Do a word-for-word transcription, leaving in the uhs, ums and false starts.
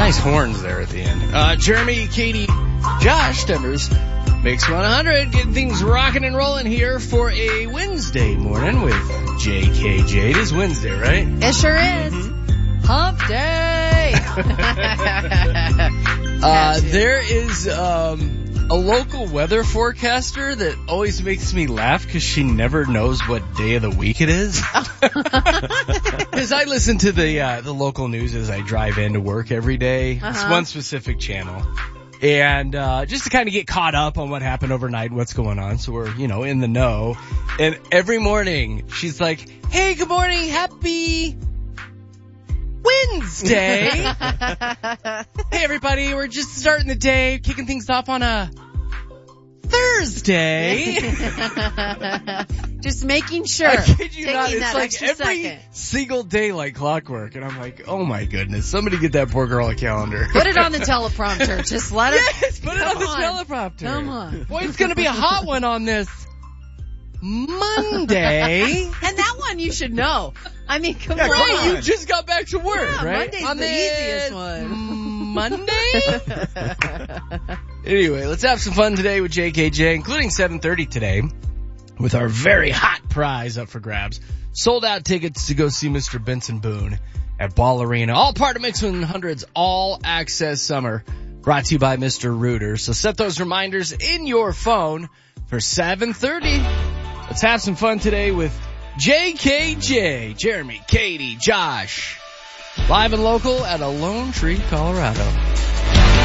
Nice horns there at the end. Uh, Jeremy, Katie, Josh, Denver's Mix one hundred, getting things rocking and rolling here for a Wednesday morning with J K J. It is Wednesday, right? It sure is. Mm-hmm. Hump day. uh, there is um, a local weather forecaster that always makes me laugh because she never knows what day of the week it is. Because I listen to the uh, the local news as I drive into work every day. Uh-huh. It's one specific channel. And, uh, just to kind of get caught up on what happened overnight and what's going on. So we're, you know, in the know. And every morning she's like, hey, good morning. Happy Wednesday. Hey, everybody. We're just starting the day, kicking things off on a Thursday. Just making sure. I kid you Taking not. It's that like extra every second. single day like clockwork. And I'm like, oh my goodness. Somebody get that poor girl a calendar. Put it on the teleprompter. Just let her. Yes, put it Come on the on. teleprompter. Come on. Boy, it's going to be a hot one on this Monday. And that one you should know. I mean, come Yeah, on. right, you just got back to work, Yeah, right? Monday's on the easiest one. Monday? Anyway, let's have some fun today with J K J, including seven thirty today, with our very hot prize up for grabs. Sold out tickets to go see Mister Benson Boone at Ball Arena. All part of Mix one hundred's All Access Summer, brought to you by Mister Rooter. So set those reminders in your phone for seven thirty. Let's have some fun today with J K J, Jeremy, Katie, Josh, live and local at a Lone Tree, Colorado.